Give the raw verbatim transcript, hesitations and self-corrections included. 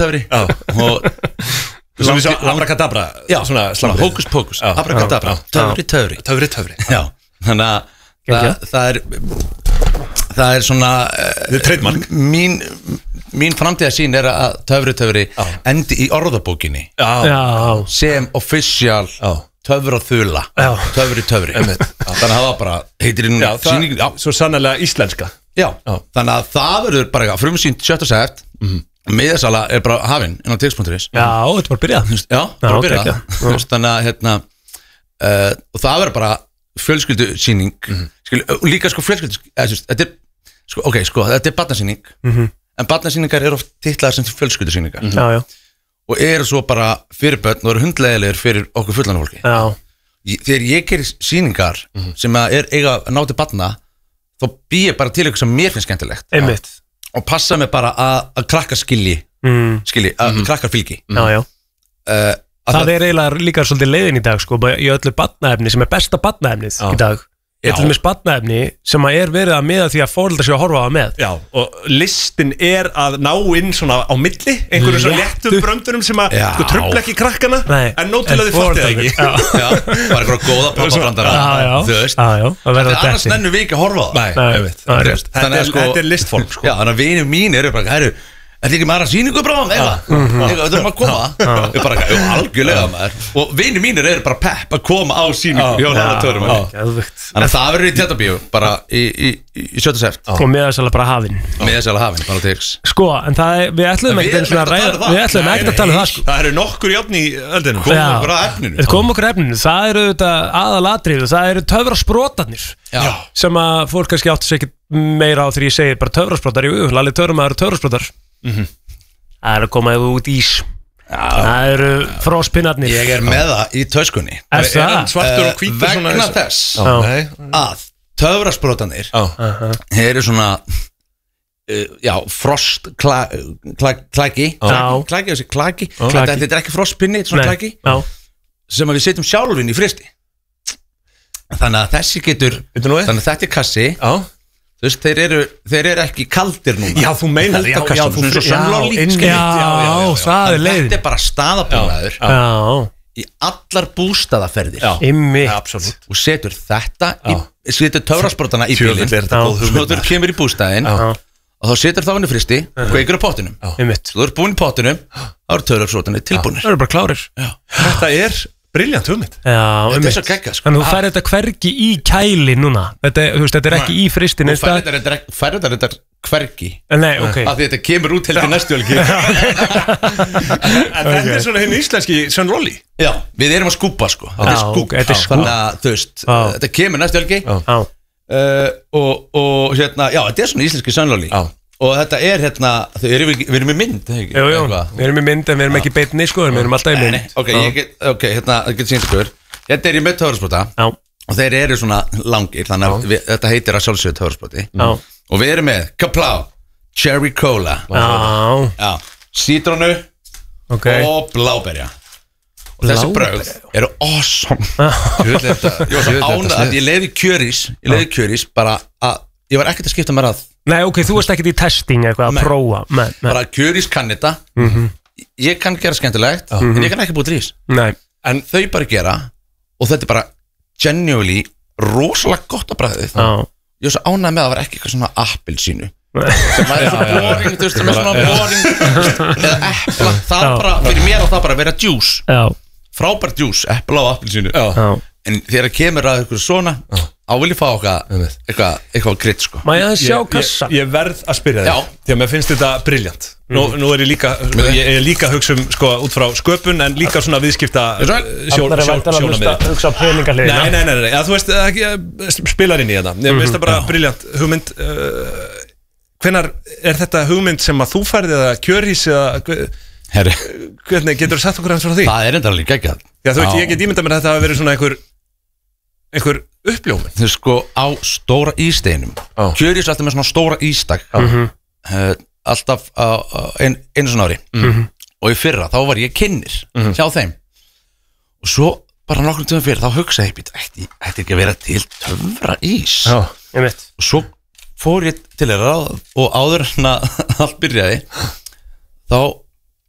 töfri og Svona abrakadabra Svona hókus pókus Abrakadabra Töfri töfri Töfri töfri Já Þannig að það er Það er svona Mín Mín framtíðarsýn er að töfri töfri endi í orðabókinni sem official töfra þula töfri töfri Þannig að það var bara heitir í núna sýning Svo sannarlega íslenska Já Þannig að það verður bara frumsýnt sjötta sept miðasala er bara hafinn inn á tix.is Já, þetta er bara að byrja Já, bara að byrja Þannig að hérna uh, og það verður bara fjölskyldusýning mm -hmm. og líka sko fjölskyldu þetta er, sko, ok, sko, þetta er barnasýning mm -hmm. en barnasýningar eru oft titlaðar sem fjölskyldusýningar mm -hmm. já, já. og eru svo bara fyrir börn og eru hundlegilegir fyrir okkur fullana fólki já. Þegar ég gerir sýningar mm -hmm. sem að er eiga að ná til barna þá bý ég bara til eitthvað sem mér finnst skemmtilegt einmitt og passa mig bara að, að krakka skilji mm. skilji, að mm. krakkar fylgi já, já. Uh, það er eiginlega líka svolítið leiðin í dag sko, í öllu barnaefni sem er besta barnaefnið í dag er til dæmis barnaefni sem er verið að miða því að foreldrar séu að horfa á það með já, og listin er að ná inn svona á milli, einhverjum svona léttum bröndurum sem að sko, tröfla ekki krakkana Nei, en nótilega þið fattið ekki já, já, bara eitthvað góða pappabrandara þú veist, annars nennum við ekki að horfa á það þetta er listform sko. já, þannig að vinið mín eru bara, hæru þetta er ekki maður að sýningu bráðum, eða við þurfum að koma við bara, já, algjörlega maður og vinir mínir eru bara pepp að koma á sýningu hjá náttúrum þannig að það verður í Tjarnarbíó bara í sjötta sept og miðasala bara hafinn miðasala hafinn, bara til ykkur sko, en það er, við ætlum ekki að ræða við ætlum ekki að tala um það sko það eru nokkur jafn í eldinu komum okkur að efninu komum okkur að efninu, það eru þetta aðalatrið það eru töfrasprótarnir sem að fólk kannski átti sig ekki meira á því ég segir bara töfrasprótar, jú, lalli töframæður töfrasprótar Mm-hmm. það er að koma út ís já. Það eru fróspinnarnir ég er með það í töskunni er það? Svartur og hvítur uh, vegna þess oh. að töfrasprótarnir uh-huh. eru svona uh, já, frost klaki klaki, klaki þetta er ekki frostpinni, þetta er svona klaki sem að við setjum sjálfinn í fristi þannig að þessi getur þannig að þetta er kassi já þú veist, þeir eru, þeir eru ekki kaldir núna já, þú meinar, já, já, þú finnst svo sannlóli já, það er leiðin þetta er bara staðabúnaður í allar bústaðaferðir og setur þetta í, setur töfrasprótana í bílinn svo þú kemur í bústaðinn og þá setur þá henni fristi og kveikur á pottinum þú ert búinn í pottinum þá eru töfrasprótarnir tilbúnir það eru bara klárir þetta er briljant hugmynd þetta er svo geggjað sko. Þannig að þú færði þetta hvergi í kæli núna þetta, veist, þetta er ekki í fristinu þú færði þetta hvergi Nei, okay. af því þetta kemur út til því næstu helgi en þetta er svona hinn íslenski Sunrolli já, við erum að skúpa sko þetta er skúpa þannig að þú veist þetta kemur næstu helgi og hérna, já, þetta er svona íslenski Sunrolli og þetta er hérna, við erum í mynd Jú, jú, við erum í mynd en við erum ekki beinni sko, við erum alltaf í mynd Ok, ég get, ok, hérna, það getur sínt ykkur Þetta er í með töfraspróta og þeir eru svona langir, þannig að við, þetta heitir að sjálfsögðu töfraspróti og við erum með Kaplá, Cherry Cola Já, Citrónu og Bláberja og þessi brauð eru awesome Ég var svo ánað að ég leiði kjörís ég leiði kjörís bara að ég var ekkert að skipta mér að Nei, ok, þú varst ekkert í testing eitthvað að prófa nei, nei. Bara kjörís kann þetta mm -hmm. Ég kann gera skemmtilegt mm -hmm. en ég kann ekki búið til ís Nei. En þau bara gera og þetta er bara genuinely rosalega gott að bræðið ah. Ég var svo ánægð með að það var ekki eitthvað svona appelsínu sem var svona boring þú veist, sem er svona boring eða epla, það Já. bara, fyrir mér á það bara að vera juice frábært juice, epla og appelsínu en þegar það kemur að eitthvað svona á vil ég fá eitthvað eitthvað, eitthvað krydd sko Má ég að sjá kassa? Ég, ég verð að spyrja þig því að mér finnst þetta briljant nú, nú er ég líka ég er líka að hugsa um sko út frá sköpun en líka svona viðskipta sjónamið hugsa á peningalið Nei, nei, nei, nei, þú veist ekki spilar inn í þetta mér finnst það bara briljant hugmynd hvenær er þetta hugmynd sem að þú færði eða kjörís eða Herri Hvernig getur þú sagt okkur hans frá því? Það er enda alveg geggjað Já, þú veit, ég get ímyndað mér að þetta hafi verið svona einhver einhver uppljómið Þú sko á stóra ísteinum oh. Kjörís alltaf með svona stóra ístak oh. uh, alltaf uh, ein, einu svona ári mm -hmm. og í fyrra þá var ég kynnir mm -hmm. hjá þeim og svo bara nokkrum tíma fyrir þá hugsaði ég býta ætti, ætti ekki að vera til töfra ís oh. og svo fór ég til þeirra og áður en að allt byrjaði þá